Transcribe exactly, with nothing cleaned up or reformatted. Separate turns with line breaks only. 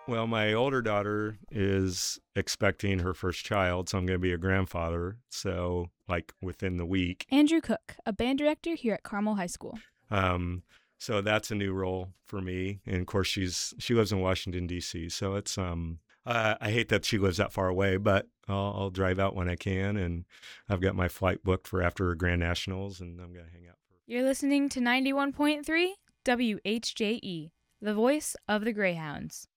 Well, my older daughter is expecting her first child, so I'm going to be a grandfather. So, like within the week.
Andrew Cook, a band director here at Carmel High School.
Um, so that's a new role for me. And of course, she's she lives in Washington D C. So it's um, uh, I hate that she lives that far away, but I'll, I'll drive out when I can. And I've got my flight booked for after Grand Nationals, and I'm going to hang out. For...
You're listening to ninety-one point three W H J E, the voice of the Greyhounds.